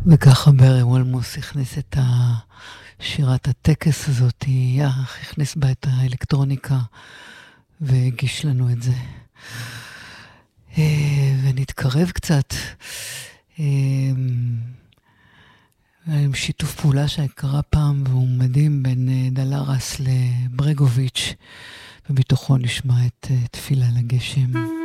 וככה ברי וולמוס הכניס את שירת הטקס הזאת, הכניס בה את האלקטרוניקה והגיש לנו את זה. ונתקרב קצת עם שיתוף פעולה שקרה פעם והוא מדהים בין דלרס לברגוביץ', ובתוכו נשמע את תפילה לגשם.